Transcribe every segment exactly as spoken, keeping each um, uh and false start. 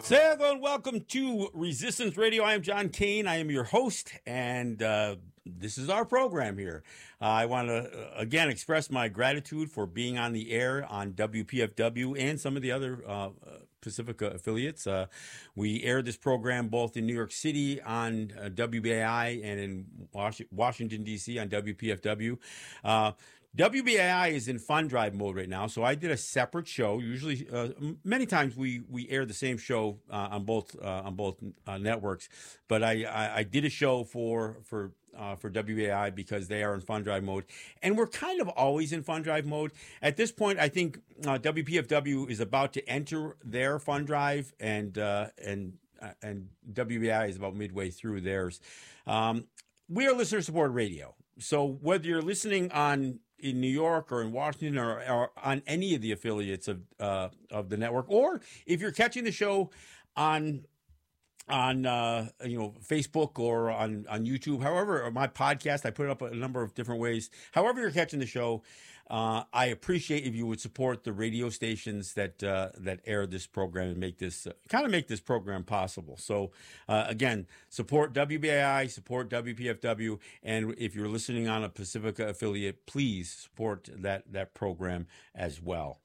So, hello and welcome to Resistance Radio. I am John Kane. I am your host, and uh, this is our program here. Uh, I want to, uh, again, express my gratitude for being on the air on W P F W and some of the other uh, Pacifica affiliates. Uh, we air this program both in New York City on uh, W B A I and in Was- Washington, D C on W P F W. Uh, W B A I is in fund drive mode right now, so I did a separate show. Usually, uh, many times we we air the same show uh, on both uh, on both uh, networks, but I, I I did a show for for uh, for W B A I because they are in fund drive mode, and we're kind of always in fund drive mode. At this point, I think uh, W P F W is about to enter their fund drive, and uh, and uh, and W B A I is about midway through theirs. Um, we are listener supported radio, so whether you're listening on in New York or in Washington or, or on any of the affiliates of uh, of the network, or if you're catching the show on on uh, you know Facebook or on on YouTube, however, or my podcast, I put it up a number of different ways. However you're catching the show, uh, I appreciate if you would support the radio stations that uh, that air this program and make this uh, kind of make this program possible. So uh, again, support W B A I, support W P F W, and if you're listening on a Pacifica affiliate, please support that that program as well.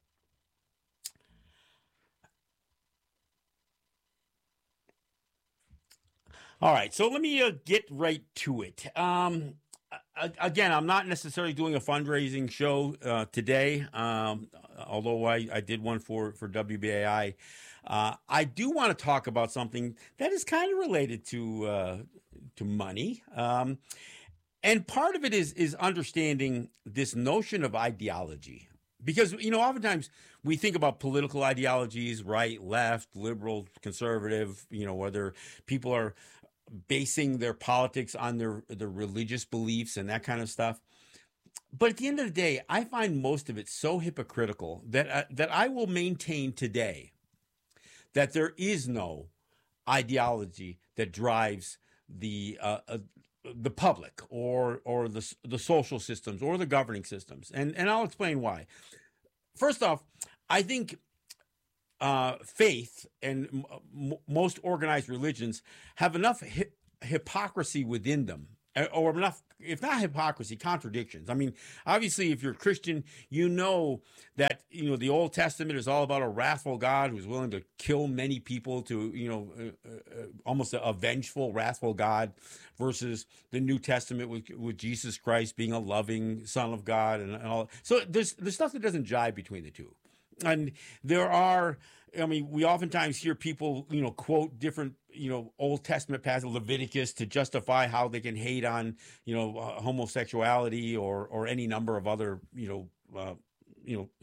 All right, so let me uh, get right to it. Um, again, I'm not necessarily doing a fundraising show uh, today, um, although I, I did one for, for W B A I. Uh, I do want to talk about something that is kind of related to uh, to money. Um, and part of it is is understanding this notion of ideology. Because, you know, oftentimes we think about political ideologies, right, left, liberal, conservative, you know, whether people are basing their politics on their, their religious beliefs and that kind of stuff. But at the end of the day, I find most of it so hypocritical that uh, that I will maintain today that there is no ideology that drives the uh, uh, the public or or the the social systems or the governing systems, and and I'll explain why. First off, I think uh, faith and m- most organized religions have enough hi- hypocrisy within them, or enough, if not hypocrisy, contradictions. I mean, obviously, if you're a Christian, you know that, you know, the Old Testament is all about a wrathful God who's willing to kill many people to, you know, uh, uh, almost a, a vengeful, wrathful God, versus the New Testament with, with Jesus Christ being a loving Son of God and, and all. So there's there's stuff that doesn't jive between the two. And there are, I mean, we oftentimes hear people, you know, quote different, you know, Old Testament passages, Leviticus, to justify how they can hate on, you know, uh, homosexuality or or any number of other, you know, uh, you know,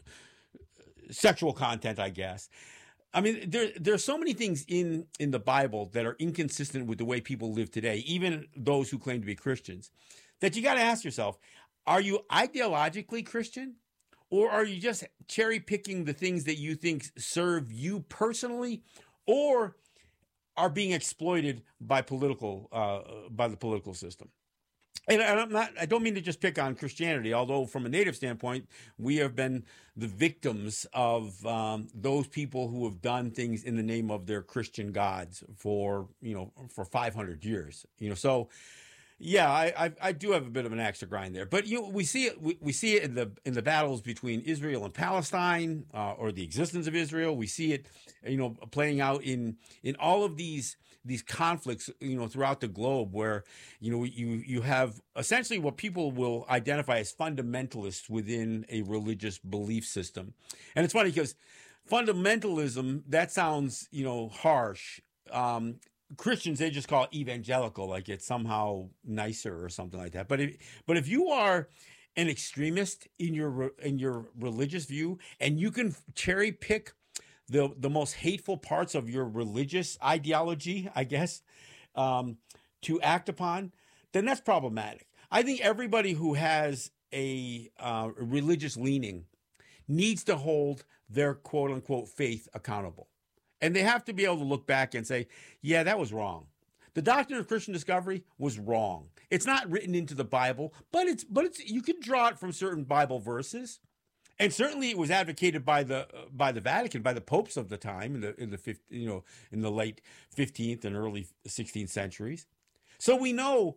sexual content, I guess. I mean, there there's so many things in in the Bible that are inconsistent with the way people live today, even those who claim to be Christians, that you got to ask yourself: are you ideologically Christian? Or are you just cherry picking the things that you think serve you personally, or are being exploited by political uh, by the political system? And I'm not, I don't mean to just pick on Christianity, although from a native standpoint, we have been the victims of um, those people who have done things in the name of their Christian gods for, you know, for five hundred years. You know, so. Yeah, I, I I do have a bit of an axe to grind there, but you know, we see it we, we see it in the in the battles between Israel and Palestine, uh, or the existence of Israel. We see it, you know, playing out in in all of these these conflicts, you know, throughout the globe, where you know you you have essentially what people will identify as fundamentalists within a religious belief system. And it's funny because fundamentalism, that sounds, you know, harsh. Um, Christians, they just call it evangelical, like it's somehow nicer or something like that. But if, but if you are an extremist in your in your religious view, and you can cherry pick the the most hateful parts of your religious ideology, I guess, um, to act upon, then that's problematic. I think everybody who has a uh, religious leaning needs to hold their quote unquote faith accountable. And they have to be able to look back and say, yeah, that was wrong. The doctrine of Christian discovery was wrong. It's not written into the Bible, but it's but it's you can draw it from certain Bible verses And certainly it was advocated by the by the Vatican, by the popes of the time in the in the you know in the late fifteenth and early sixteenth centuries. So we know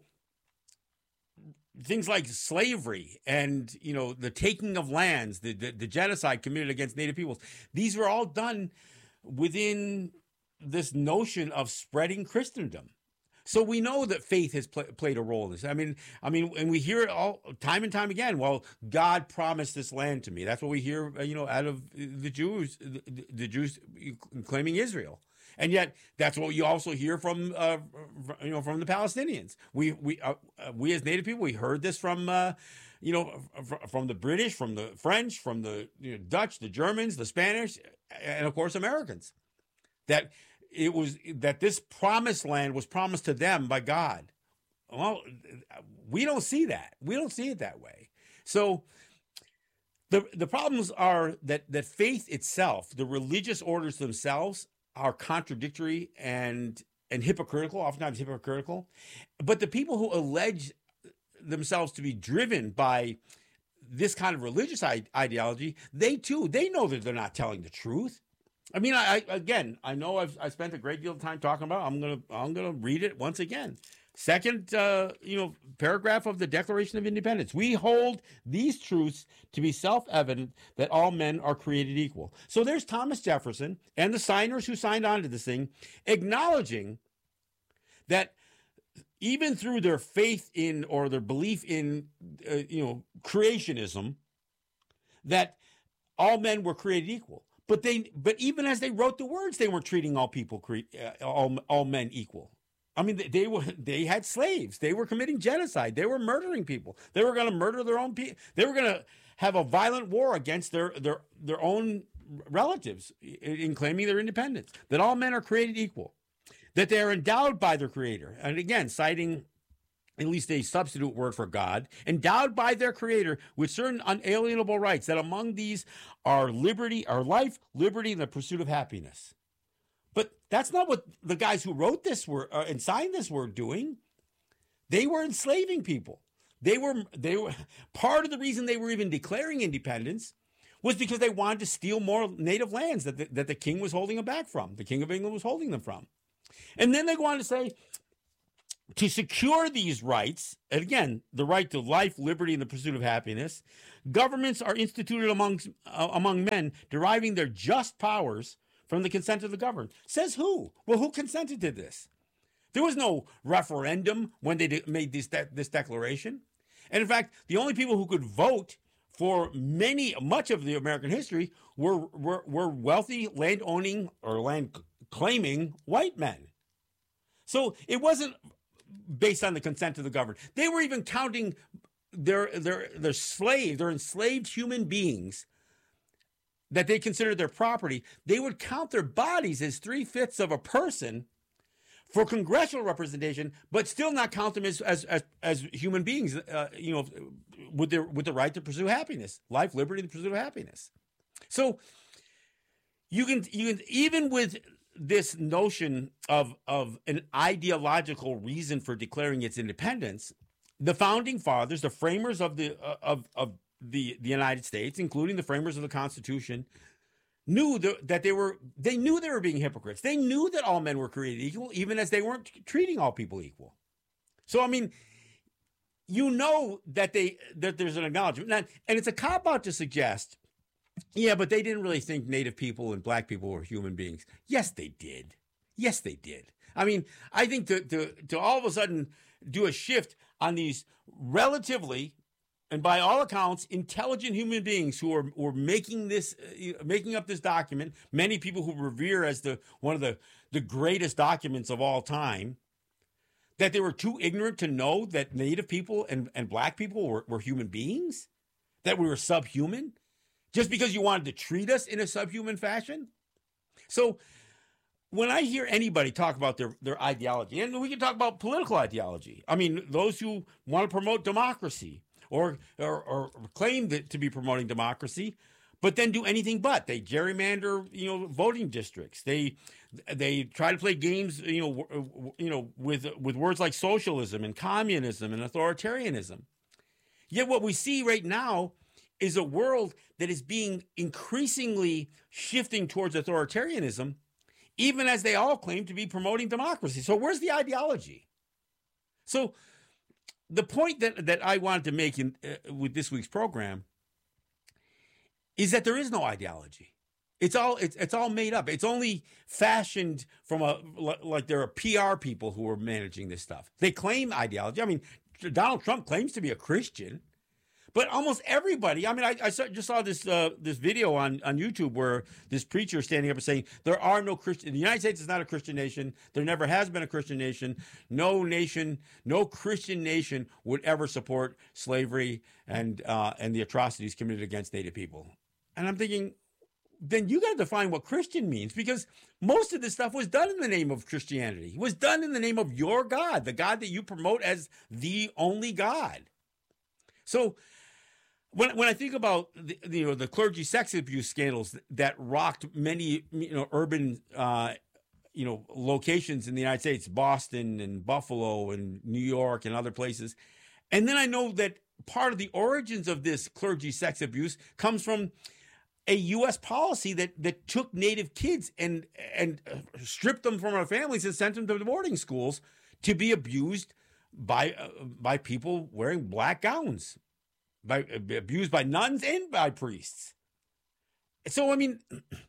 things like slavery and you know the taking of lands, the, the the genocide committed against Native peoples. These were all done within this notion of spreading Christendom. So we know that faith has pl- played a role in this. I mean, I mean, and we hear it all time and time again. Well, God promised this land to me. That's what we hear, you know, out of the Jews, the, the Jews claiming Israel. And yet, that's what you also hear from, uh, you know, from the Palestinians. We we uh, we as Native people, we heard this from, uh, you know, from the British, from the French, from the you know, Dutch, the Germans, the Spanish, and of course Americans. That it was that this promised land was promised to them by God. Well, we don't see that. We don't see it that way. So the the problems are that that faith itself, the religious orders themselves, are contradictory and and hypocritical, oftentimes hypocritical. But the people who allege themselves to be driven by this kind of religious ideology, they too, they know that they're not telling the truth. I mean, I, I again, I know I've I spent a great deal of time talking about it. I'm gonna I'm gonna read it once again. Second, uh, you know, paragraph of the Declaration of Independence. We hold these truths to be self-evident that all men are created equal. So there's Thomas Jefferson and the signers who signed on to this thing, acknowledging that even through their faith in or their belief in, uh, you know, creationism, that all men were created equal. But they, but even as they wrote the words, they weren't treating all people, cre- uh, all all men equal. I mean, they, they were they had slaves. They were committing genocide. They were murdering people. They were going to murder their own people. They were going to have a violent war against their their their own relatives in, in claiming their independence. That all men are created equal. That they are endowed by their Creator. And again, citing at least a substitute word for God, endowed by their Creator with certain unalienable rights, that among these are liberty, are life, liberty, and the pursuit of happiness. But that's not what the guys who wrote this were uh, and signed this were doing. They were enslaving people. They were they were part of the reason they were even declaring independence was because they wanted to steal more native lands that the, that the king was holding them back from. The King of England was holding them from. And then they go on to say, to secure these rights, and again, the right to life, liberty, and the pursuit of happiness, governments are instituted among, uh, among men, deriving their just powers from the consent of the governed. Says who? Well, who consented to this? There was no referendum when they de- made this, de- this declaration. And in fact, the only people who could vote for many, much of the American history were, were, were wealthy land-owning or land-claiming white men. So it wasn't based on the consent of the governed. They were even counting their their their slaves, their enslaved human beings that they considered their property. They would count their bodies as three-fifths of a person for congressional representation, but still not count them as as as, as human beings, uh, you know, with their with the right to pursue happiness, life, liberty, and the pursuit of happiness. So you can you can even with this notion of, of an ideological reason for declaring its independence, the founding fathers, the framers of the uh, of of the, the United States, including the framers of the Constitution, knew the, that they were they knew they were being hypocrites. They knew that all men were created equal, even as they weren't treating all people equal. So I mean, you know that they that there's an acknowledgement, and it's a cop-out to suggest, yeah, but they didn't really think Native people and black people were human beings. Yes, they did. Yes, they did. I mean, I think to to to all of a sudden do a shift on these relatively, and by all accounts, intelligent human beings who are were making this, uh, making up this document. Many people who revere as the one of the the greatest documents of all time. That they were too ignorant to know that Native people and, and black people were, were human beings, that we were subhuman. Just because you wanted to treat us in a subhuman fashion? So when I hear anybody talk about their, their ideology, and we can talk about political ideology. I mean, those who want to promote democracy or, or, or claim that, to be promoting democracy, but then do anything but. They gerrymander, you know, voting districts. They they try to play games, you know, you know, with with words like socialism and communism and authoritarianism. Yet what we see right now is a world that is being increasingly shifting towards authoritarianism, even as they all claim to be promoting democracy. So where's the ideology? So the point that, that I wanted to make in, uh, with this week's program is that there is no ideology. It's all it's, it's all made up. It's only fashioned from a, like there are P R people who are managing this stuff. They claim ideology. I mean, Donald Trump claims to be a Christian, but almost everybody, I mean, I, I saw, just saw this uh, this video on, on YouTube where this preacher is standing up and saying, there are no Christian, the United States is not a Christian nation. There never has been a Christian nation. No nation, no Christian nation would ever support slavery and uh, and the atrocities committed against Native people. And I'm thinking, then you got to define what Christian means, because most of this stuff was done in the name of Christianity. It was done in the name of your God, the God that you promote as the only God. So when when I think about the, you know the clergy sex abuse scandals that rocked many you know urban uh, you know locations in the United States, Boston and Buffalo and New York and other places, and then I know that part of the origins of this clergy sex abuse comes from a U S policy that that took Native kids and and stripped them from our families and sent them to boarding schools to be abused by uh, by people wearing black gowns, by uh, abused by nuns and by priests. So I mean,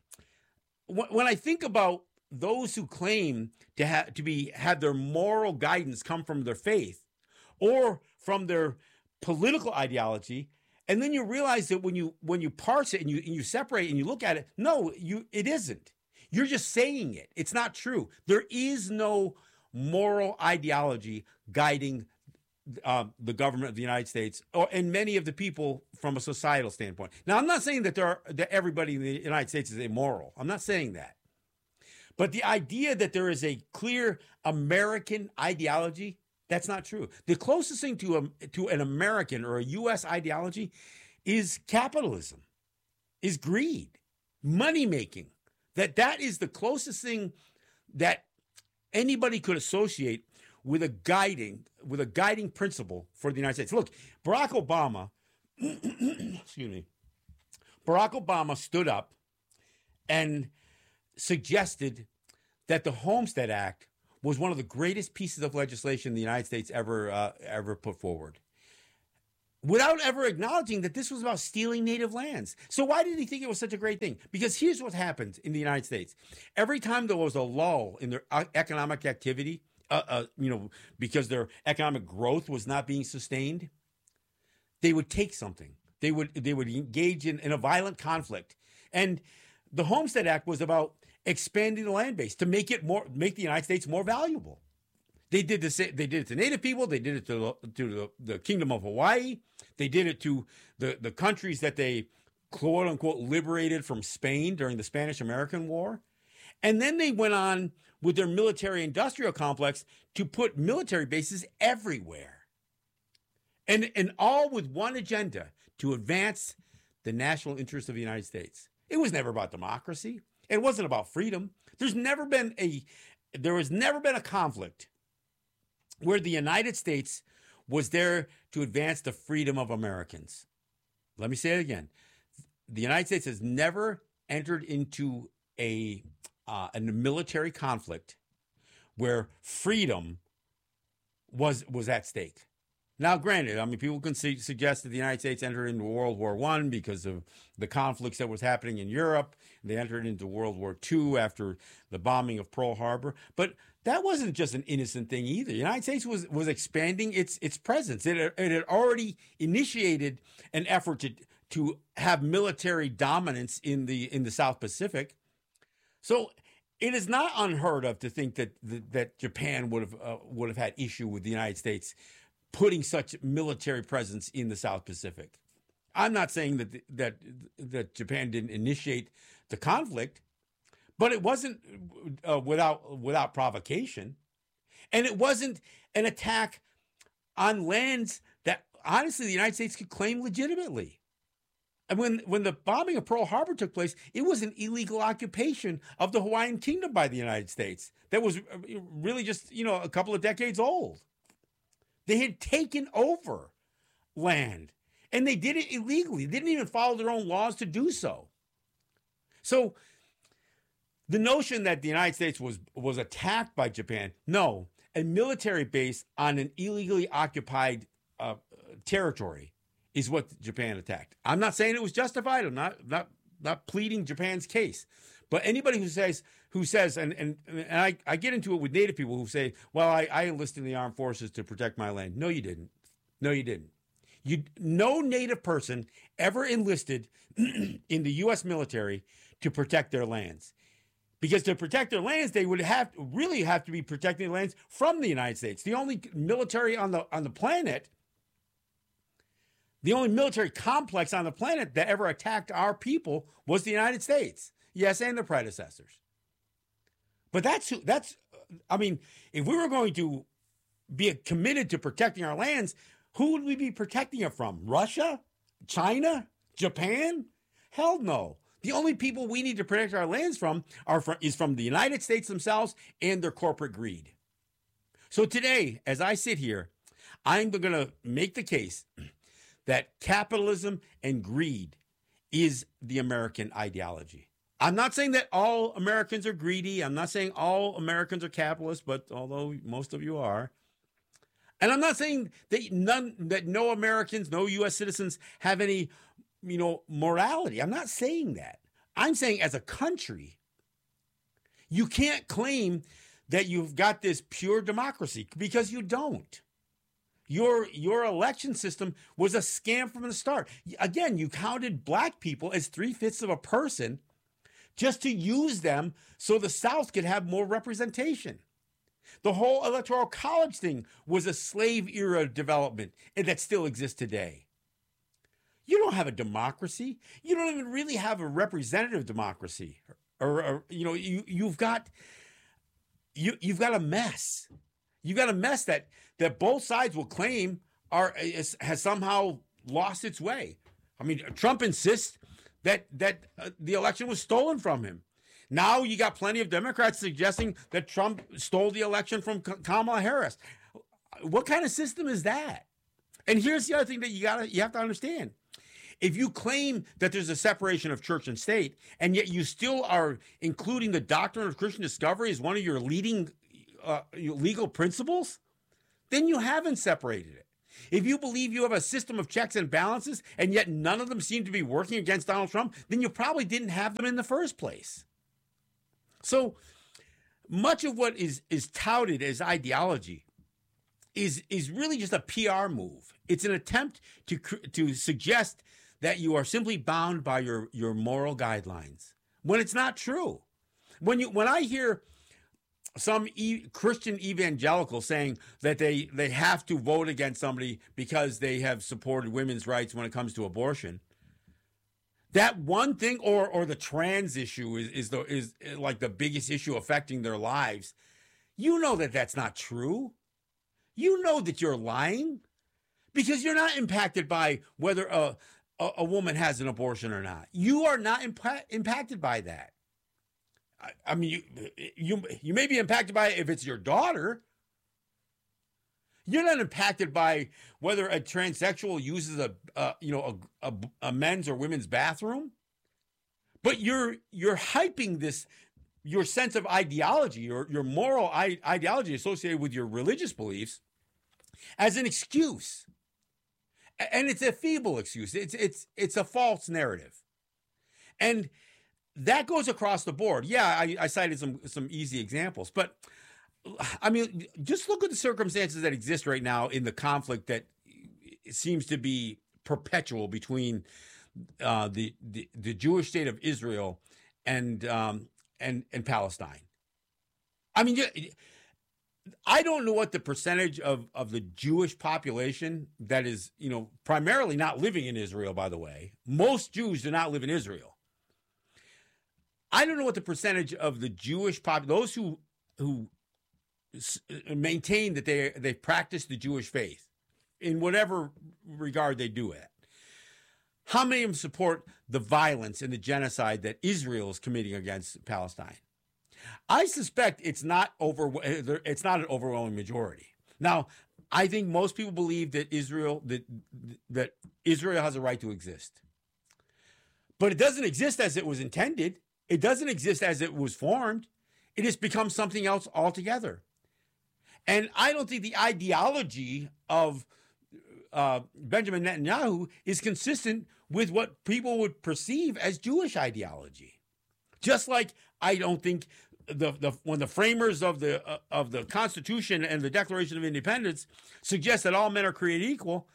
when I think about those who claim to have to be have their moral guidance come from their faith or from their political ideology, and then you realize that when you when you parse it and you and you separate and you look at it, no, you it isn't. You're just saying it. It's not true. There is no moral ideology guiding uh, the government of the United States or and many of the people from a societal standpoint. Now, I'm not saying that there are that everybody in the United States is immoral. I'm not saying that. But the idea that there is a clear American ideology, that's not true. The closest thing to a, to an American or a U S ideology is capitalism, is greed, money making. That that is the closest thing that anybody could associate with a guiding with a guiding principle for the United States. Look, Barack Obama, excuse me, Barack Obama stood up and suggested that the Homestead Act was one of the greatest pieces of legislation the United States ever uh, ever put forward, without ever acknowledging that this was about stealing native lands. So why did he think it was such a great thing? Because here's what happened in the United States. Every time there was a lull in their economic activity, uh, uh, you know, because their economic growth was not being sustained, they would take something. They would they would engage in, in a violent conflict. And the Homestead Act was about expanding the land base to make it more, make the United States more valuable. They did this. They did it to Native people. They did it to the, to the, the Kingdom of Hawaii. They did it to the, the countries that they quote unquote liberated from Spain during the Spanish American War. And then they went on with their military industrial complex to put military bases everywhere. And, and all with one agenda: to advance the national interest of the United States. It was never about democracy. It wasn't about freedom. There's never been a, there has never been a conflict where the United States was there to advance the freedom of Americans. Let me say it again. The United States has never entered into a, uh, a military conflict where freedom was, was at stake. Now, granted, I mean, people can see, suggest that the United States entered into World War One because of the conflicts that was happening in Europe. They entered into World War Two after the bombing of Pearl Harbor. But that wasn't just an innocent thing either. The United States was was expanding its its presence. It, it had already initiated an effort to to have military dominance in the in the South Pacific. So it is not unheard of to think that that Japan would have uh, would have had issue with the United States putting such military presence in the South Pacific. I'm not saying that that that Japan didn't initiate the conflict, but it wasn't uh, without without provocation, and it wasn't an attack on lands that honestly the United States could claim legitimately. And when when the bombing of Pearl Harbor took place, it was an illegal occupation of the Hawaiian Kingdom by the United States that was really just, you know, a couple of decades old. They had taken over land. And they did it illegally. They didn't even follow their own laws to do so. So the notion that the United States was, was attacked by Japan, no, a military base on an illegally occupied uh, territory is what Japan attacked. I'm not saying it was justified. I'm not not not pleading Japan's case. But anybody who says who says and and, and I, I get into it with Native people who say, well, I, I enlisted in the armed forces to protect my land. No, you didn't. No, you didn't. You no Native person ever enlisted in the U S military to protect their lands. Because to protect their lands, they would have really have to be protecting the lands from the United States. The only military on the on the planet, the only military complex on the planet that ever attacked our people was the United States. Yes, and their predecessors. But that's that's I mean, if we were going to be committed to protecting our lands, who would we be protecting it from? Russia? China? Japan? Hell no. The only people we need to protect our lands from are from, is from the United States themselves and their corporate greed. So today, as I sit here, I'm going to make the case that capitalism and greed is the American ideology. I'm not saying that all Americans are greedy. I'm not saying all Americans are capitalists, but although most of you are. And I'm not saying that none, that no Americans, no U S citizens have any, you know, morality. I'm not saying that. I'm saying as a country, you can't claim that you've got this pure democracy because you don't. Your, your election system was a scam from the start. Again, you counted black people as three-fifths of a person just to use them so the South could have more representation. The whole Electoral College thing was a slave era development that still exists today. You don't have a democracy. You don't even really have a representative democracy. Or, or you know, you, you've got you you've got a mess. You've got a mess that that both sides will claim are is, has somehow lost its way. I mean, Trump insists that that uh, the election was stolen from him. Now you got plenty of Democrats suggesting that Trump stole the election from Kamala Harris. What kind of system is that? And here's the other thing that you gotta you have to understand. If you claim that there's a separation of church and state, and yet you still are including the doctrine of Christian discovery as one of your leading uh, legal principles, then you haven't separated it. If you believe you have a system of checks and balances, and yet none of them seem to be working against Donald Trump, then you probably didn't have them in the first place. So much of what is, is touted as ideology is, is really just a P R move. It's an attempt to, to suggest that you are simply bound by your, your moral guidelines, when it's not true. When you when I hear some e- Christian evangelical saying that they, they have to vote against somebody because they have supported women's rights when it comes to abortion, that one thing, or or the trans issue is is the is like the biggest issue affecting their lives, you know that that's not true. You know that you're lying because you're not impacted by whether a a, a woman has an abortion or not. You are not impa- impacted by that. I, I mean, you, you you may be impacted by it if it's your daughter. You're not impacted by whether a transsexual uses a, a you know a, a, a men's or women's bathroom, but you're you're hyping this your sense of ideology, your your moral I- ideology associated with your religious beliefs as an excuse, and it's a feeble excuse. It's it's it's a false narrative, and that goes across the board. Yeah, I, I cited some some easy examples, but. I mean, just look at the circumstances that exist right now in the conflict that seems to be perpetual between uh, the, the the Jewish state of Israel and um, and and Palestine. I mean, I don't know what the percentage of, of the Jewish population that is, you know, primarily not living in Israel. By the way, most Jews do not live in Israel. I don't know what the percentage of the Jewish pop those who who maintain that they they practice the Jewish faith in whatever regard they do it. How many of them support the violence and the genocide that Israel is committing against Palestine? I suspect it's not over. It's not an overwhelming majority. Now, I think most people believe that Israel that that Israel has a right to exist. But it doesn't exist as it was intended. It doesn't exist as it was formed. It has become something else altogether. And I don't think the ideology of uh, Benjamin Netanyahu is consistent with what people would perceive as Jewish ideology. Just like I don't think the, the when the framers of the uh, of the Constitution and the Declaration of Independence suggest that all men are created equal,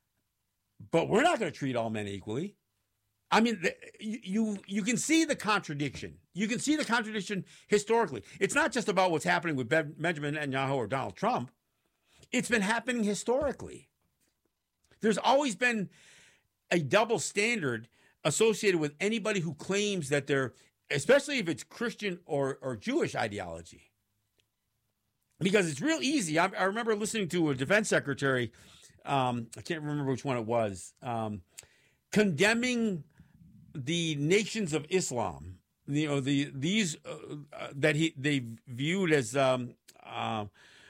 but we're not going to treat all men equally. I mean, the, you you can see the contradiction. You can see the contradiction historically. It's not just about what's happening with ben, Benjamin Netanyahu or Donald Trump. It's been happening historically. There's always been a double standard associated with anybody who claims that they're, especially if it's Christian or, or Jewish ideology. Because it's real easy. I, I remember listening to a defense secretary, um, I can't remember which one it was, um, condemning the nations of Islam, you know, the these uh, uh, that he they viewed as um, uh,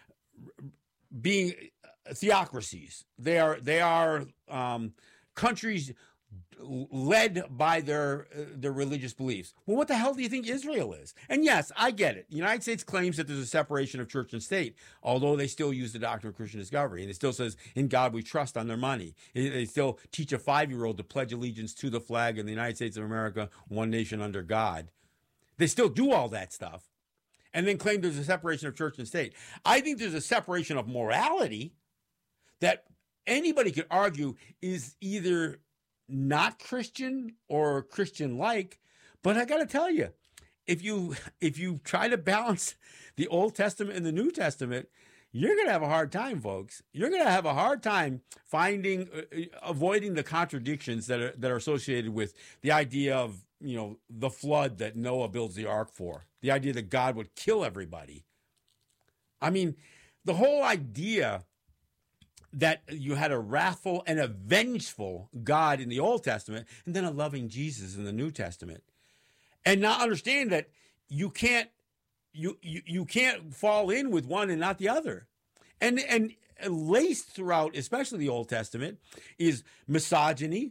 being theocracies. They are they are um, countries led by their uh, their religious beliefs. Well, what the hell do you think Israel is? And yes, I get it. The United States claims that there's a separation of church and state, although they still use the doctrine of Christian discovery. And it still says, in God we trust on their money. They still teach a five-year-old to pledge allegiance to the flag of the United States of America, one nation under God. They still do all that stuff and then claim there's a separation of church and state. I think there's a separation of morality that anybody could argue is either not Christian or Christian-like, but I got to tell you, if you if you try to balance the Old Testament and the New Testament, you're going to have a hard time, folks. You're going to have a hard time finding, uh, avoiding the contradictions that are that are associated with the idea of, you know, the flood that Noah builds the ark for, the idea that God would kill everybody. I mean, the whole idea that you had a wrathful and a vengeful God in the Old Testament and then a loving Jesus in the New Testament. And not understand that you can't you you, you can't fall in with one and not the other. And and laced throughout, especially the Old Testament, is misogyny,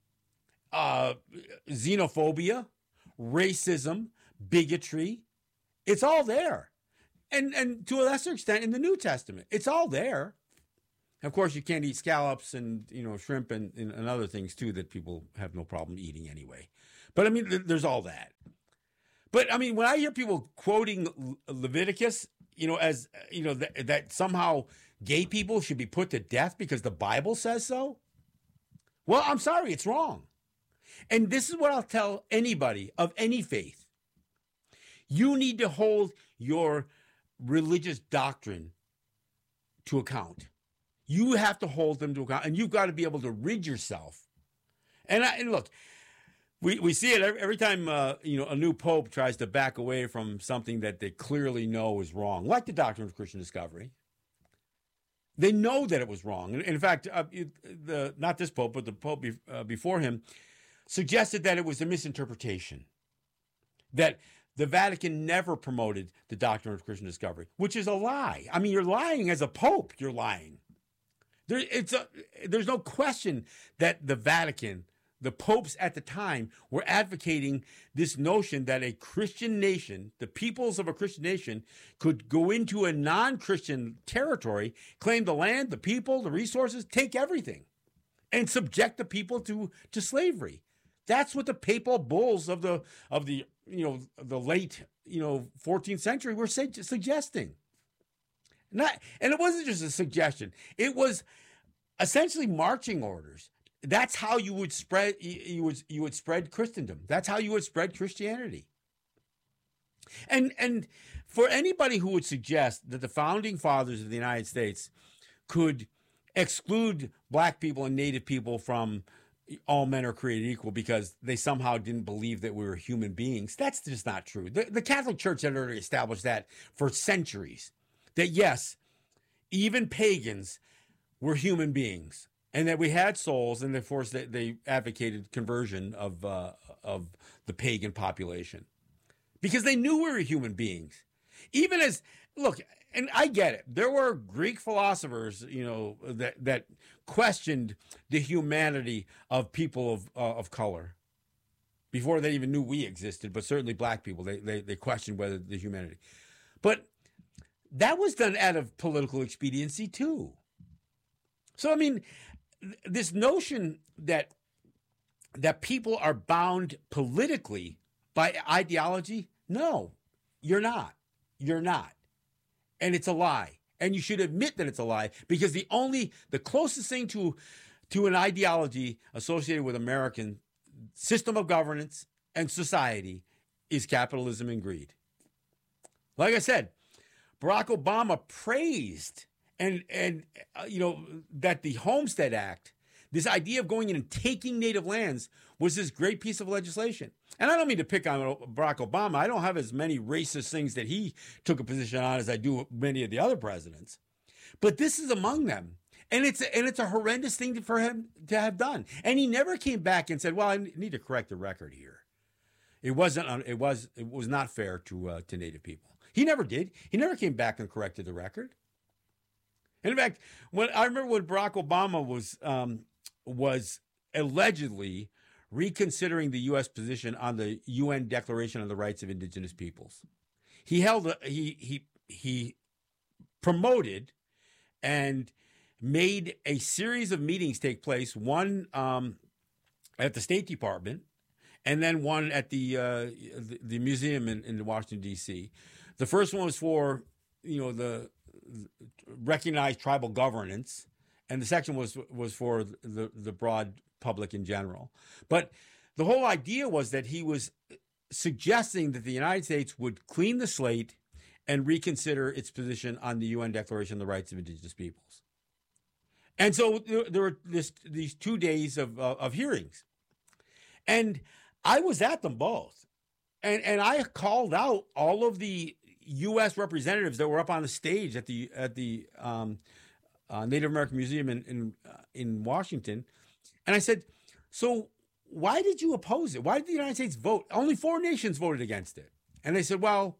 uh, xenophobia, racism, bigotry. It's all there. And and to a lesser extent in the New Testament. It's all there. Of course, you can't eat scallops and, you know, shrimp and, and, and other things, too, that people have no problem eating anyway. But, I mean, th- there's all that. But, I mean, when I hear people quoting Le- Leviticus, you know, as, you know, th- that somehow gay people should be put to death because the Bible says so, well, I'm sorry, it's wrong. And this is what I'll tell anybody of any faith. You need to hold your religious doctrine to account. You have to hold them to account, and you've got to be able to rid yourself. And, I, and look, we, we see it every, every time uh, you know a new pope tries to back away from something that they clearly know is wrong, like the doctrine of Christian discovery. They know that it was wrong. And in fact, uh, the not this pope, but the pope be, uh, before him suggested that it was a misinterpretation, that the Vatican never promoted the doctrine of Christian discovery, which is a lie. I mean, you're lying as a pope. You're lying. There, it's a, there's no question that the Vatican, the popes at the time, were advocating this notion that a Christian nation, the peoples of a Christian nation, could go into a non-Christian territory, claim the land, the people, the resources, take everything, and subject the people to, to slavery. That's what the papal bulls of the of the you know the late you know fourteenth century were su- suggesting. Not, and it wasn't just a suggestion. It was essentially marching orders. That's how you would spread you would you would spread Christendom. That's how you would spread Christianity. And and for anybody who would suggest that the founding fathers of the United States could exclude black people and native people from all men are created equal because they somehow didn't believe that we were human beings, that's just not true. The, the Catholic Church had already established that for centuries. That yes, even pagans were human beings, and that we had souls, and of course they, they advocated conversion of uh, of the pagan population because they knew we were human beings. Even as look, and I get it. There were Greek philosophers, you know, that that questioned the humanity of people of uh, of color before they even knew we existed. But certainly, black people, they they they questioned whether the humanity. But that was done out of political expediency too. So I mean, this notion that that people are bound politically by ideology, no, you're not. You're not. And it's a lie. And you should admit that it's a lie, because the only, the closest thing to, to an ideology associated with American system of governance and society is capitalism and greed. Like I said, Barack Obama praised and, and uh, you know, that the Homestead Act, this idea of going in and taking native lands, was this great piece of legislation. And I don't mean to pick on Barack Obama. I don't have as many racist things that he took a position on as I do many of the other presidents. But this is among them. And it's and it's a horrendous thing for him to have done. And he never came back and said, well, I need to correct the record here. It wasn't it was it was not fair to uh, to Native people. He never did. He never came back and corrected the record. And in fact, when I remember when Barack Obama was um, was allegedly reconsidering the U S position on the U N Declaration on the Rights of Indigenous Peoples, he held a, he he he promoted and made a series of meetings take place. One um, at the State Department, and then one at the uh, the, the museum in, in Washington D C. The first one was for you know the, the recognized tribal governance, and the second was was for the the broad public in general. But the whole idea was that he was suggesting that the United States would clean the slate and reconsider its position on the U N Declaration on the Rights of Indigenous Peoples. And so there were this, these two days of uh, of hearings, and I was at them both, and and I called out all of the U S representatives that were up on the stage at the at the um, uh, Native American Museum in in, uh, in Washington. And I said, so why did you oppose it? Why did the United States vote? Only four nations voted against it. And they said, well,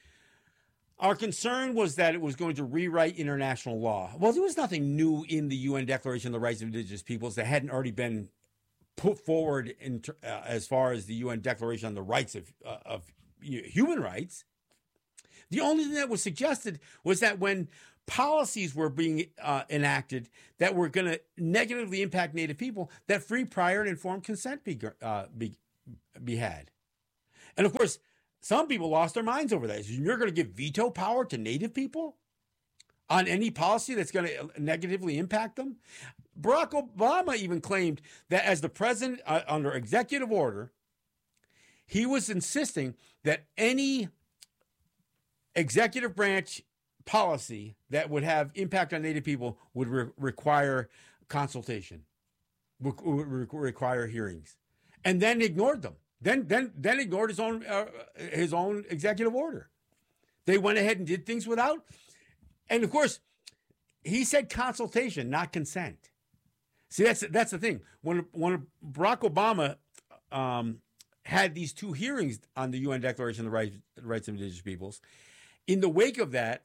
our concern was that it was going to rewrite international law. Well, there was nothing new in the U N Declaration on the Rights of Indigenous Peoples that hadn't already been put forward in, uh, as far as the U N Declaration on the Rights of, uh, of Human Rights. The only thing that was suggested was that when policies were being uh, enacted that were going to negatively impact Native people, that free, prior, and informed consent be, uh, be, be had. And of course, some people lost their minds over that. You're going to give veto power to Native people on any policy that's going to negatively impact them? Barack Obama even claimed that as the president, uh, under executive order, he was insisting that any executive branch policy that would have impact on Native people would re- require consultation, would, would re- require hearings, and then ignored them. Then, then, then ignored his own uh, his own executive order. They went ahead and did things without, and of course, he said consultation, not consent. See, that's that's the thing. When when Barack Obama um, had these two hearings on the U N Declaration of the Rights, Rights of Indigenous Peoples, in the wake of that,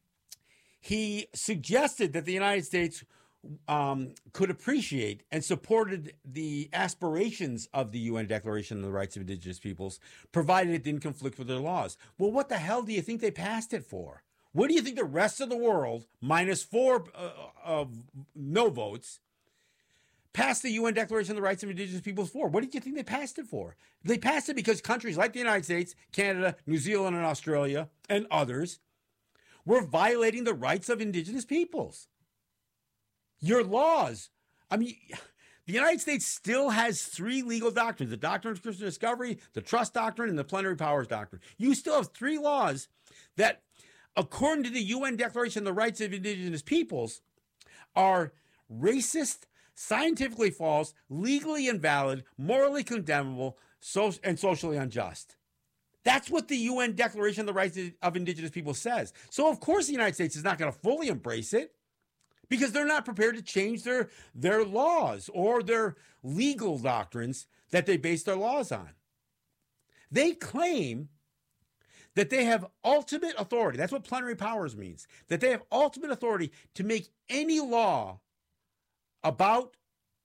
he suggested that the United States um, could appreciate and supported the aspirations of the U N Declaration on the Rights of Indigenous Peoples, provided it didn't conflict with their laws. Well, what the hell do you think they passed it for? What do you think the rest of the world, minus four uh, of no votes, passed the U N Declaration on the Rights of Indigenous Peoples for? What did you think they passed it for? They passed it because countries like the United States, Canada, New Zealand, and Australia, and others were violating the rights of Indigenous peoples. Your laws. I mean, the United States still has three legal doctrines: the doctrine of Christian discovery, the trust doctrine, and the plenary powers doctrine. You still have three laws that, according to the U N Declaration on the Rights of Indigenous Peoples, are racist, scientifically false, legally invalid, morally condemnable, so, and socially unjust. That's what the U N Declaration on the Rights of Indigenous People says. So, of course, the United States is not going to fully embrace it because they're not prepared to change their, their laws or their legal doctrines that they base their laws on. They claim that they have ultimate authority. That's what plenary powers means, that they have ultimate authority to make any law about,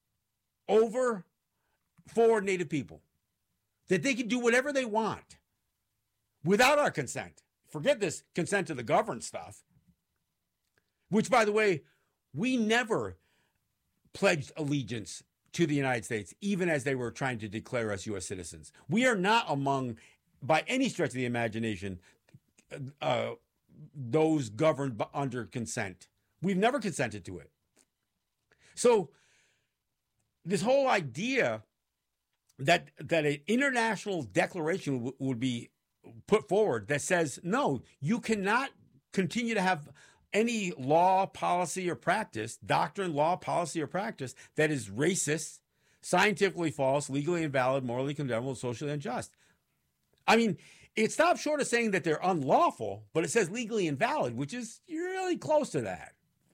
over, for Native people, that they can do whatever they want without our consent. Forget this consent to the governed stuff, which, by the way, we never pledged allegiance to the United States, even as they were trying to declare us U S citizens. We are not among, by any stretch of the imagination, uh, those governed under consent. We've never consented to it. So this whole idea that that an international declaration w- would be put forward that says, no, you cannot continue to have any law, policy, or practice, doctrine, law, policy, or practice that is racist, scientifically false, legally invalid, morally condemnable, socially unjust. I mean, it stops short of saying that they're unlawful, but it says legally invalid, which is really close to that.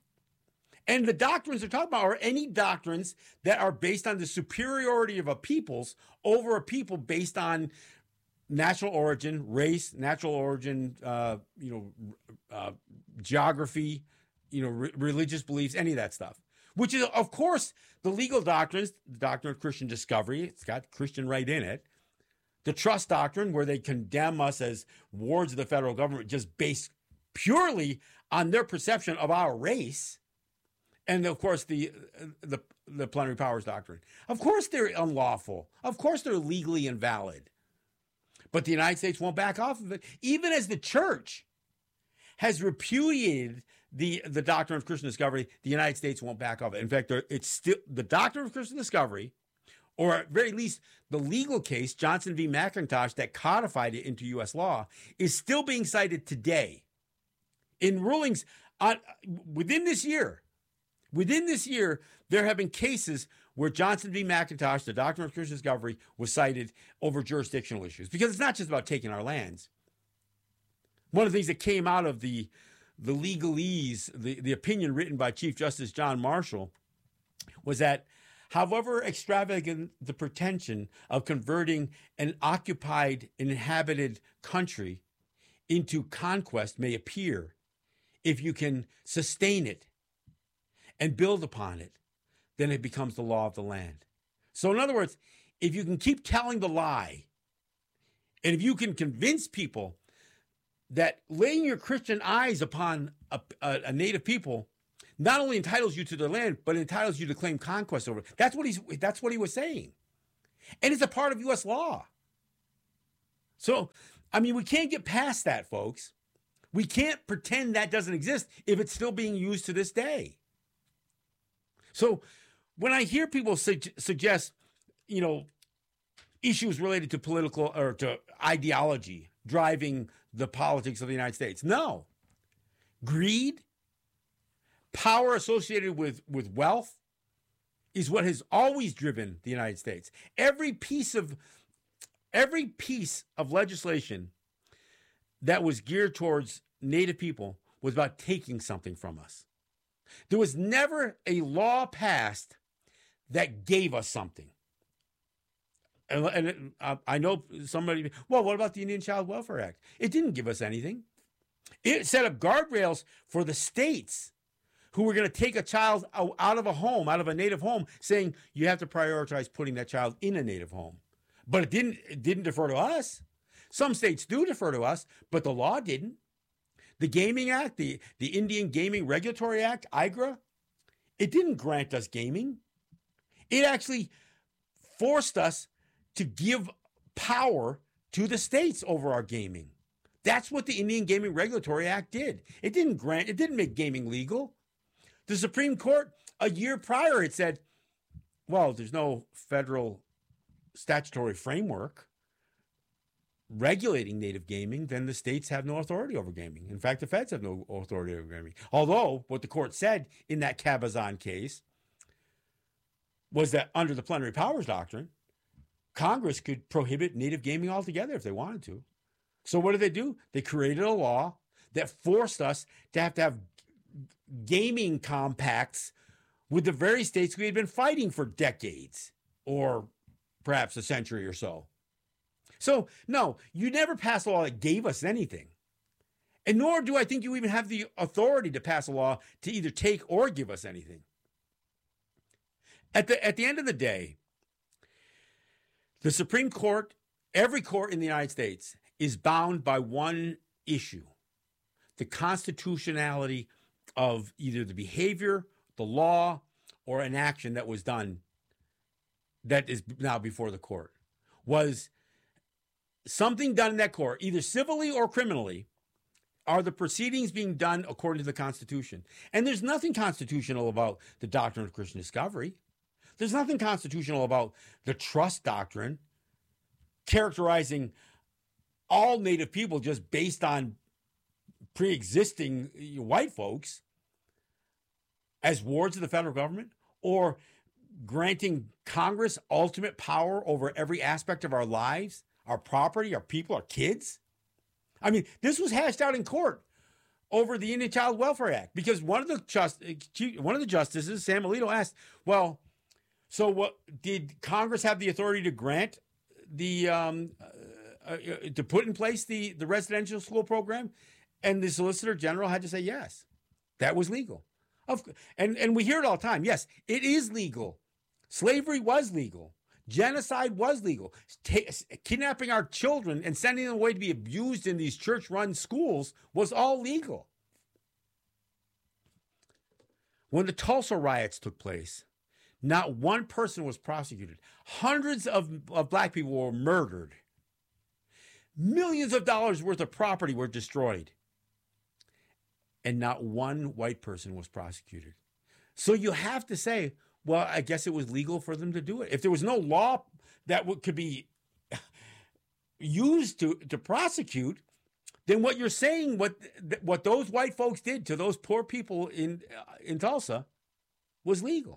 And the doctrines they're talking about are any doctrines that are based on the superiority of a people's over a people based on national origin, race, natural origin, uh, you know, uh, geography, you know, re- religious beliefs, any of that stuff. Which is, of course, the legal doctrines, the doctrine of Christian discovery. It's got Christian right in it. The trust doctrine, where they condemn us as wards of the federal government, just based purely on their perception of our race. And of course, the, the the plenary powers doctrine. Of course, they're unlawful. Of course, they're legally invalid. But the United States won't back off of it, even as the church has repudiated the, the doctrine of Christian discovery. The United States won't back off it. In fact, it's still the doctrine of Christian discovery, or at very least the legal case, Johnson v. McIntosh, that codified it into U S law, is still being cited today in rulings on within this year. Within this year, there have been cases where Johnson v. McIntosh, the doctrine of Christian discovery, was cited over jurisdictional issues. Because it's not just about taking our lands. One of the things that came out of the, the legalese, the, the opinion written by Chief Justice John Marshall, was that however extravagant the pretension of converting an occupied and inhabited country into conquest may appear, if you can sustain it and build upon it, then it becomes the law of the land. So in other words, if you can keep telling the lie, and if you can convince people that laying your Christian eyes upon a, a, a native people not only entitles you to their land, but entitles you to claim conquest over it. That's what he's that's what he was saying. And it's a part of U S law. So, I mean, we can't get past that, folks. We can't pretend that doesn't exist if it's still being used to this day. So when I hear people su- suggest, you know, issues related to political or to ideology driving the politics of the United States, no. Greed, power associated with, with wealth is what has always driven the United States. Every piece of every piece of legislation that was geared towards Native people was about taking something from us. There was never a law passed that gave us something. And, and uh, I know somebody, well, what about the Indian Child Welfare Act? It didn't give us anything. It set up guardrails for the states who were going to take a child out of a home, out of a Native home, saying you have to prioritize putting that child in a Native home. But it didn't, it didn't defer to us. Some states do defer to us, but the law didn't. The Gaming Act, the, the Indian Gaming Regulatory Act, I G R A, it didn't grant us gaming. It actually forced us to give power to the states over our gaming. That's what the Indian Gaming Regulatory Act did. It didn't grant, it didn't make gaming legal. The Supreme Court, a year prior, it said, well, there's no federal statutory framework regulating native gaming, then the states have no authority over gaming. In fact, the feds have no authority over gaming. Although what the court said in that Cabazon case was that under the plenary powers doctrine, Congress could prohibit native gaming altogether if they wanted to. So what did they do? They created a law that forced us to have to have gaming compacts with the very states we had been fighting for decades, or perhaps a century or so. So, no, you never passed a law that gave us anything. And nor do I think you even have the authority to pass a law to either take or give us anything. At the, at the end of the day, the Supreme Court, every court in the United States, is bound by one issue: the constitutionality of either the behavior, the law, or an action that was done that is now before the court. Was something done in that court, either civilly or criminally, are the proceedings being done according to the Constitution? And there's nothing constitutional about the doctrine of Christian discovery. There's nothing constitutional about the trust doctrine, characterizing all Native people just based on pre-existing white folks as wards of the federal government, or granting Congress ultimate power over every aspect of our lives, our property, our people, our kids. I mean, this was hashed out in court over the Indian Child Welfare Act, because one of the just one of the justices, Sam Alito, asked, "Well, so what did Congress have the authority to grant the um, uh, uh, to put in place the the residential school program?" And the Solicitor General had to say yes, that was legal. Of and and we hear it all the time. Yes, it is legal. Slavery was legal. Genocide was legal. Ta- kidnapping our children and sending them away to be abused in these church-run schools was all legal. When the Tulsa riots took place, not one person was prosecuted. Hundreds of, of black people were murdered. Millions of dollars worth of property were destroyed. And not one white person was prosecuted. So you have to say, well, I guess it was legal for them to do it. If there was no law that w- could be used to, to prosecute, then what you're saying, what what those white folks did to those poor people in uh, in Tulsa, was legal.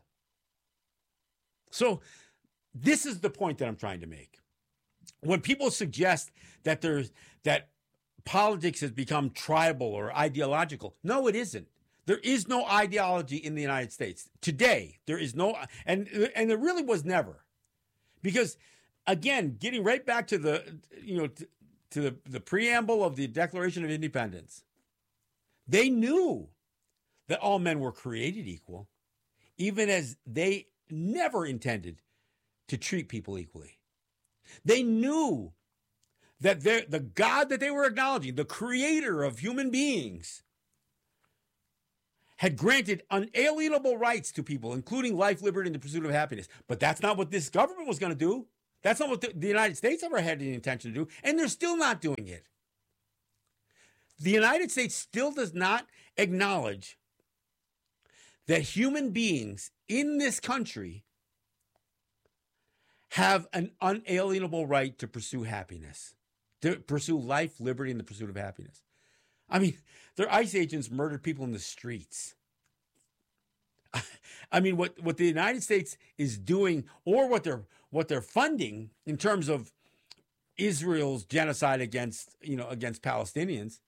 So this is the point that I'm trying to make. When people suggest that there's that politics has become tribal or ideological, no, it isn't. There is no ideology in the United States today. There is no, and and there really was never, because again, getting right back to the you know to, to the, the preamble of the Declaration of Independence, they knew that all men were created equal, even as they never intended to treat people equally. They knew that the God that they were acknowledging, the creator of human beings, had granted unalienable rights to people, including life, liberty, and the pursuit of happiness. But that's not what this government was going to do. That's not what the, the United States ever had any intention to do, and they're still not doing it. The United States still does not acknowledge that human beings in this country have an unalienable right to pursue happiness, to pursue life, liberty, and the pursuit of happiness. I mean, their ICE agents murdered people in the streets. I mean, what, what the United States is doing, or what they're what they're funding in terms of Israel's genocide against, you know, against Palestinians,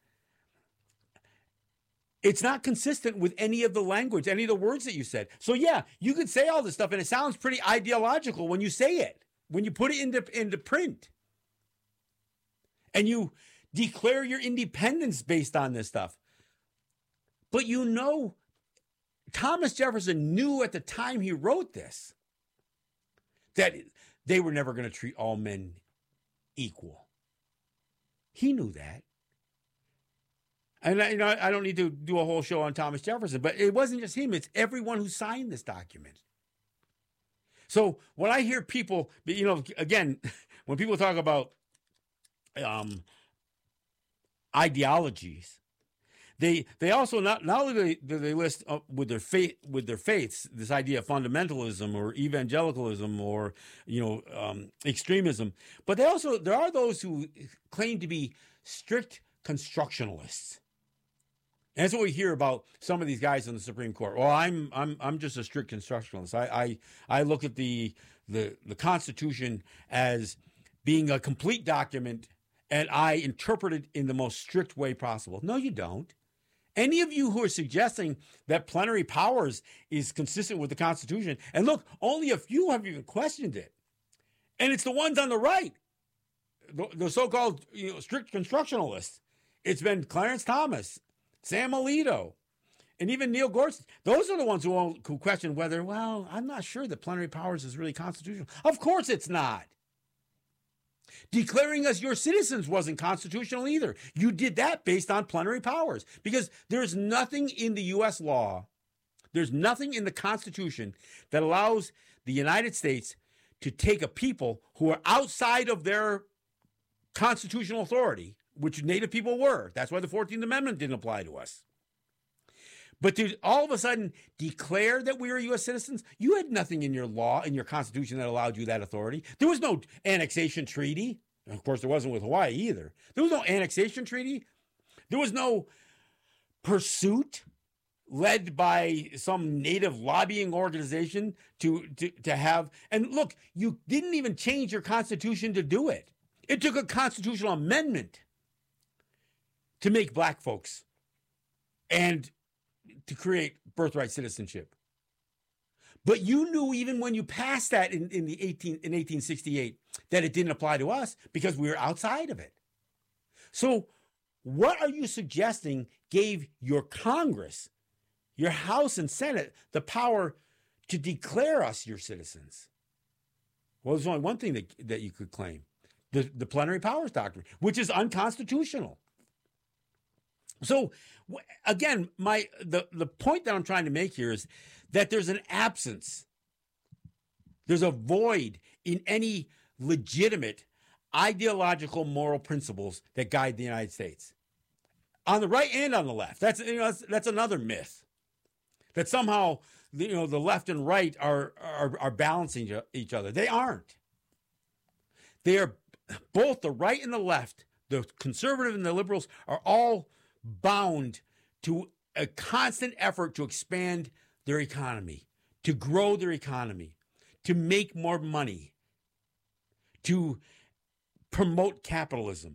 it's not consistent with any of the language, any of the words that you said. So yeah, you could say all this stuff, and it sounds pretty ideological when you say it, when you put it into, into print. And you declare your independence based on this stuff. But you know, Thomas Jefferson knew at the time he wrote this that they were never going to treat all men equal. He knew that. And I, you know, I don't need to do a whole show on Thomas Jefferson, but it wasn't just him. It's everyone who signed this document. So when I hear people, you know, again, when people talk about um, ideologies, they they also not not only do they list uh, with their faith with their faiths this idea of fundamentalism or evangelicalism or you know um, extremism, but they also there are those who claim to be strict constructionalists. And that's what we hear about some of these guys in the Supreme Court. Well, I'm I'm I'm just a strict constructionalist. I I, I look at the, the the Constitution as being a complete document, and I interpret it in the most strict way possible. No, you don't. Any of you who are suggesting that plenary powers is consistent with the Constitution, and look, only a few have even questioned it, and it's the ones on the right the, the so-called you know, strict constructionalists. It's been Clarence Thomas, Sam Alito, and even Neil Gorsuch. Those are the ones who, who question whether, well, I'm not sure that plenary powers is really constitutional. Of course it's not. Declaring us your citizens wasn't constitutional either. You did that based on plenary powers because there's nothing in the U S law, there's nothing in the Constitution that allows the United States to take a people who are outside of their constitutional authority, which Native people were. That's why the fourteenth Amendment didn't apply to us. But to all of a sudden declare that we are U S citizens, you had nothing in your law, in your Constitution that allowed you that authority. There was no annexation treaty. And of course, there wasn't with Hawaii either. There was no annexation treaty. There was no pursuit led by some Native lobbying organization to, to, to have. And look, you didn't even change your Constitution to do it. It took a constitutional amendment to make black folks and to create birthright citizenship. But you knew even when you passed that in, in the eighteen in eighteen sixty-eight that it didn't apply to us because we were outside of it. So what are you suggesting gave your Congress, your House and Senate, the power to declare us your citizens? Well, there's only one thing that, that you could claim. The, the plenary powers doctrine, which is unconstitutional. So again, my the, the point that I'm trying to make here is that there's an absence, there's a void in any legitimate ideological moral principles that guide the United States. On the right and on the left. That's you know that's, that's another myth. That somehow you know the left and right are are, are balancing each other. They aren't. They are both the right and the left, the conservative and the liberals, are all bound to a constant effort to expand their economy, to grow their economy, to make more money, to promote capitalism.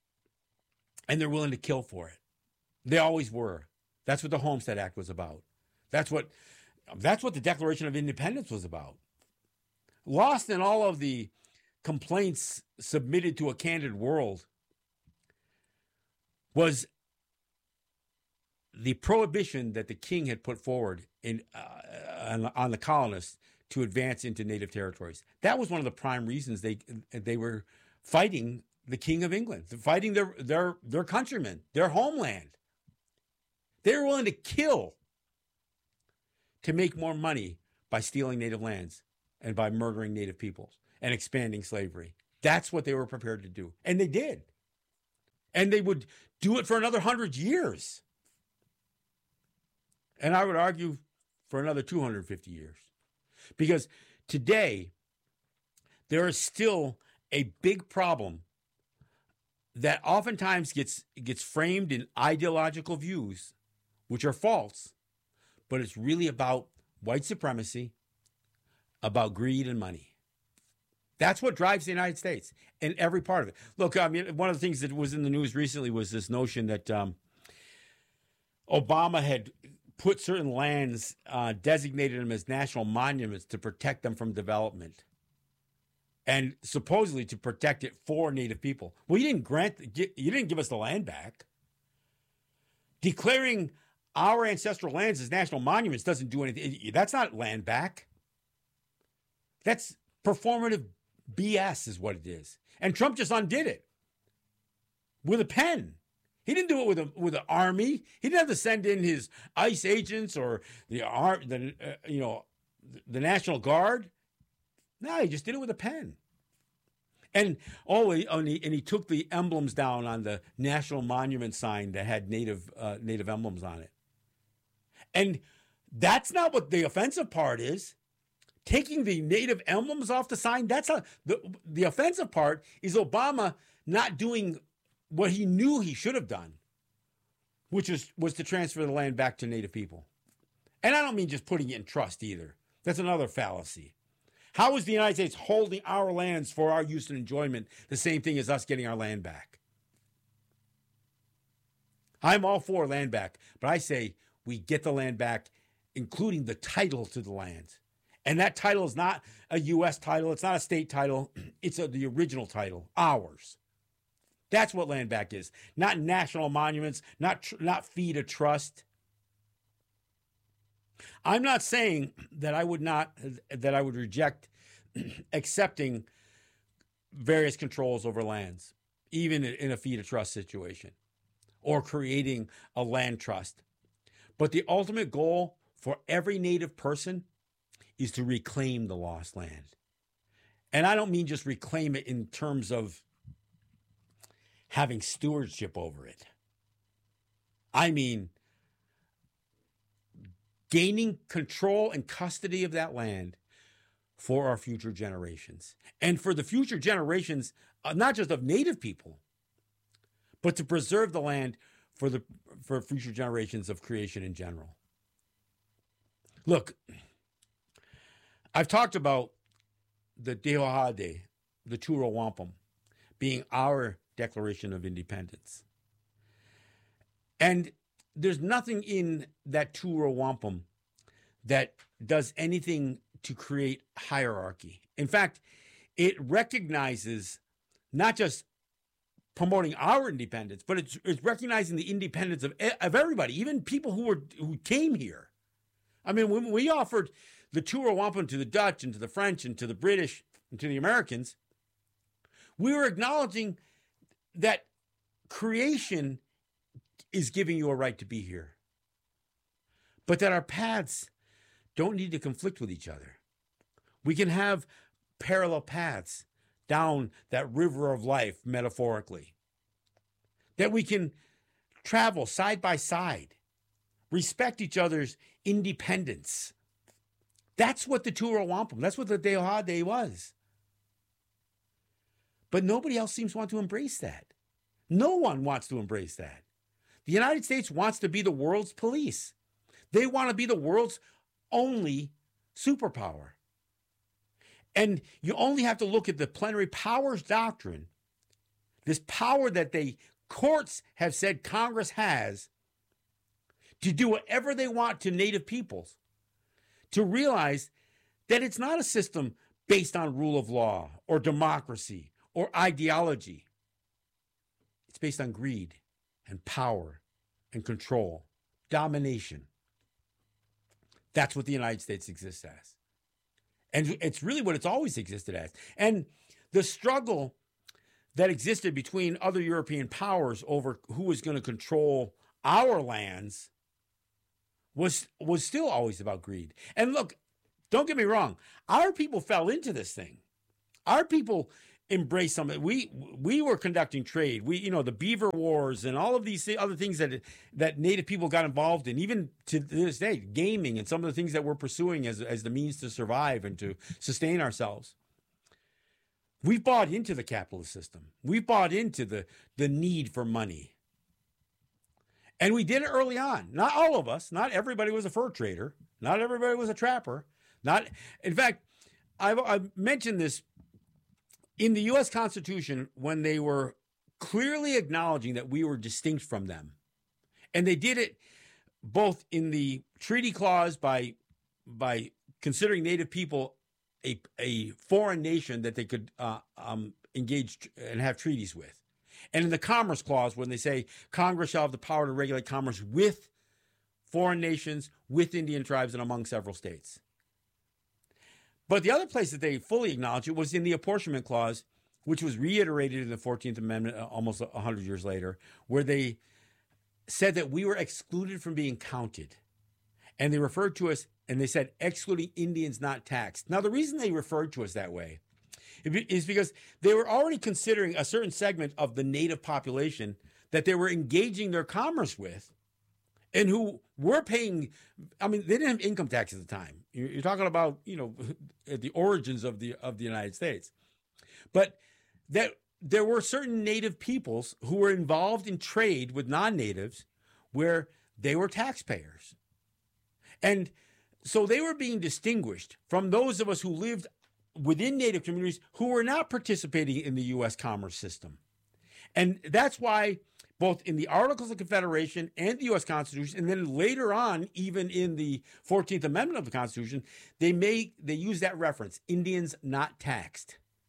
And they're willing to kill for it. They always were. That's what the Homestead Act was about. That's what, that's what the Declaration of Independence was about. Lost in all of the complaints submitted to a candid world was the prohibition that the king had put forward in uh, on, on the colonists to advance into native territories. That was one of the prime reasons they they were fighting the King of England, fighting their their their countrymen, their homeland. They were willing to kill to make more money by stealing native lands and by murdering native peoples and expanding slavery. That's what they were prepared to do. And they did. And they would do it for another hundred years. And I would argue for another two hundred fifty years. Because today, there is still a big problem that oftentimes gets, gets framed in ideological views, which are false, but it's really about white supremacy, about greed and money. That's what drives the United States and every part of it. Look, I mean, one of the things that was in the news recently was this notion that um, Obama had put certain lands, uh, designated them as national monuments to protect them from development and supposedly to protect it for Native people. Well, you didn't grant, you didn't give us the land back. Declaring our ancestral lands as national monuments doesn't do anything. That's not land back. That's performative B S is what it is. And Trump just undid it with a pen. He didn't do it with a with an army. He didn't have to send in his ICE agents or the the uh, you know the National Guard. No, he just did it with a pen. And oh, he, and he, and he took the emblems down on the national monument sign that had native uh, native emblems on it. And that's not what the offensive part is. Taking the native emblems off the sign, that's a, the, the offensive part is Obama not doing what he knew he should have done, which was, was to transfer the land back to Native people. And I don't mean just putting it in trust either. That's another fallacy. How is the United States holding our lands for our use and enjoyment the same thing as us getting our land back? I'm all for land back, but I say we get the land back, including the title to the land. And that title is not a U S title. It's not a state title. It's a, the original title, ours. That's what land back is. Not national monuments, not tr- not fee to trust. I'm not saying that I would not that I would reject accepting various controls over lands, even in a fee to trust situation, or creating a land trust. But the ultimate goal for every Native person is to reclaim the lost land. And I don't mean just reclaim it in terms of having stewardship over it. I mean gaining control and custody of that land for our future generations. And for the future generations, uh, not just of Native people, but to preserve the land for the for future generations of creation in general. Look, I've talked about the Deohade, the Tura Wampum, being our Declaration of Independence. And there's nothing in that Tura Wampum that does anything to create hierarchy. In fact, it recognizes not just promoting our independence, but it's, it's recognizing the independence of, of everybody, even people who were who came here. I mean, when we offered the Tura Wampum to the Dutch and to the French and to the British and to the Americans, we were acknowledging that creation is giving you a right to be here, but that our paths don't need to conflict with each other. We can have parallel paths down that river of life, metaphorically, that we can travel side by side, respect each other's independence. That's what the Tura Wampum, that's what the Deohade was. But nobody else seems to want to embrace that. No one wants to embrace that. The United States wants to be the world's police. They want to be the world's only superpower. And you only have to look at the plenary powers doctrine, this power that the courts have said Congress has to do whatever they want to Native peoples, to realize that it's not a system based on rule of law or democracy or ideology. It's based on greed and power and control, domination. That's what the United States exists as. And it's really what it's always existed as. And the struggle that existed between other European powers over who was going to control our lands was, was still always about greed. And look, don't get me wrong, our people fell into this thing. Our people embraced something. We we were conducting trade. We, you know, the Beaver Wars and all of these other things that that Native people got involved in, even to this day, gaming and some of the things that we're pursuing as, as the means to survive and to sustain ourselves. We've bought into the capitalist system. We've bought into the, the need for money. And we did it early on. Not all of us. Not everybody was a fur trader. Not everybody was a trapper. Not, in fact, I've, I've mentioned this in the U S Constitution when they were clearly acknowledging that we were distinct from them. And they did it both in the treaty clause by, by considering Native people a, a foreign nation that they could uh, um, engage and have treaties with. And in the Commerce Clause, when they say Congress shall have the power to regulate commerce with foreign nations, with Indian tribes, and among several states. But the other place that they fully acknowledged it was in the Apportionment Clause, which was reiterated in the fourteenth Amendment almost one hundred years later, where they said that we were excluded from being counted. And they referred to us, and they said, excluding Indians not taxed. Now, the reason they referred to us that way is because they were already considering a certain segment of the Native population that they were engaging their commerce with and who were paying, I mean, they didn't have income tax at the time. You're talking about, you know, at the origins of the of the United States. But that there were certain Native peoples who were involved in trade with non-Natives where they were taxpayers. And so they were being distinguished from those of us who lived within Native communities who were not participating in the U S commerce system. And that's why both in the Articles of Confederation and the U S Constitution, and then later on, even in the fourteenth Amendment of the Constitution, they make they use that reference, Indians not taxed.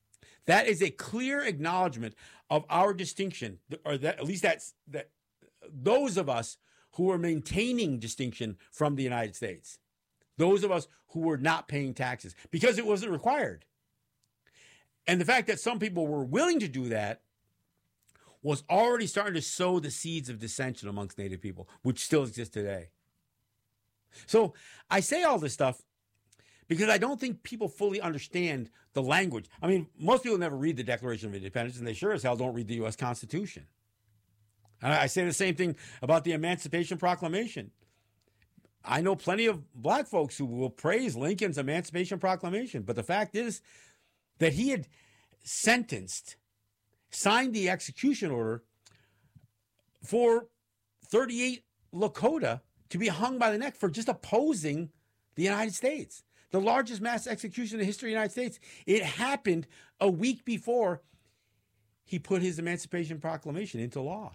That is a clear acknowledgement of our distinction, or that at least that's that those of us who are maintaining distinction from the United States, those of us who were not paying taxes because it wasn't required. And the fact that some people were willing to do that was already starting to sow the seeds of dissension amongst Native people, which still exist today. So I say all this stuff because I don't think people fully understand the language. I mean, most people never read the Declaration of Independence, and they sure as hell don't read the U S Constitution. And I say the same thing about the Emancipation Proclamation. I know plenty of black folks who will praise Lincoln's Emancipation Proclamation, but the fact is that he had sentenced, signed the execution order for thirty-eight Lakota to be hung by the neck for just opposing the United States. The largest mass execution in the history of the United States. It happened a week before he put his Emancipation Proclamation into law.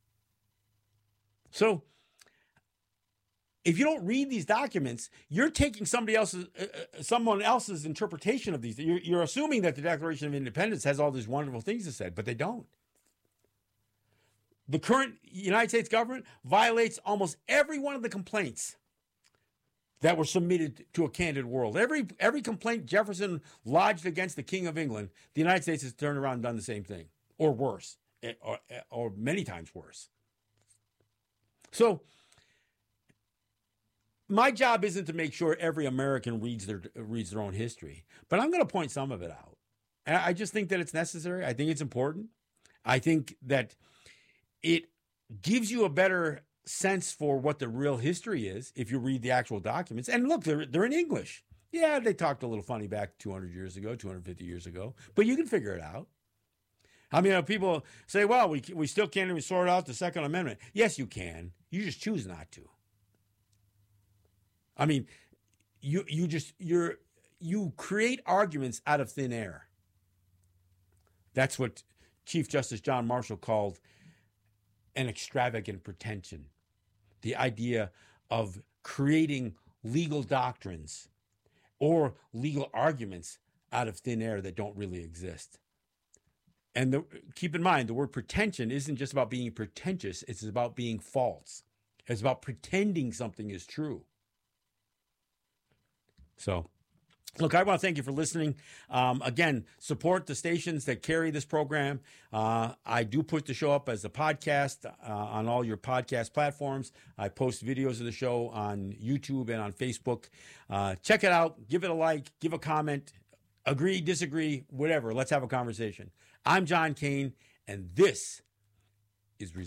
So if you don't read these documents, you're taking somebody else's, uh, someone else's interpretation of these. You're, you're assuming that the Declaration of Independence has all these wonderful things to say, but they don't. The current United States government violates almost every one of the complaints that were submitted to a candid world. Every every complaint Jefferson lodged against the King of England, the United States has turned around and done the same thing, or worse, or, or many times worse. So my job isn't to make sure every American reads their reads their own history, but I'm going to point some of it out. And I just think that it's necessary. I think it's important. I think that it gives you a better sense for what the real history is if you read the actual documents. And look, they're they're in English. Yeah, they talked a little funny back two hundred years ago, two hundred fifty years ago, but you can figure it out. I mean, you know, people say, well, we we still can't even sort out the Second Amendment. Yes, you can. You just choose not to. I mean, you you just you're you create arguments out of thin air. That's what Chief Justice John Marshall called an extravagant pretension. The idea of creating legal doctrines or legal arguments out of thin air that don't really exist. And the, keep in mind, the word pretension isn't just about being pretentious. It's about being false. It's about pretending something is true. So, look, I want to thank you for listening. Um, again, support the stations that carry this program. Uh, I do put the show up as a podcast uh, on all your podcast platforms. I post videos of the show on YouTube and on Facebook. Uh, check it out. Give it a like. Give a comment. Agree, disagree, whatever. Let's have a conversation. I'm John Kane, and this is